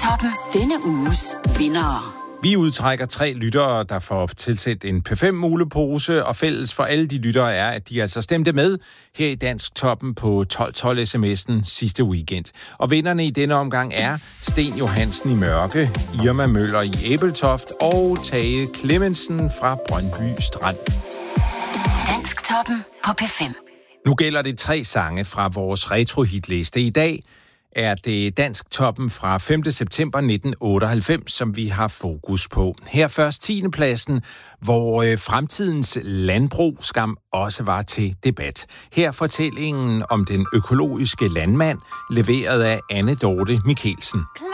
Dansktoppen. Denne uges vindere. Vi udtrækker 3 lyttere, der får tilsendt en P5-mulepose, og fælles for alle de lyttere er, at de altså stemte med her i Dansktoppen på 1212 sms'en sidste weekend. Og vinderne i denne omgang er Sten Johansen i Mørke, Irma Møller i Æbeltoft og Tage Clemmensen fra Brøndby Strand. Dansktoppen på P5. Nu gælder det 3 sange fra vores retrohitliste. I dag er det Dansktoppen fra 5. september 1998, som vi har fokus på. Her først 10. pladsen, hvor fremtidens landbrug skam også var til debat. Her fortællingen om den økologiske landmand, leveret af Anne Dorte Mikkelsen.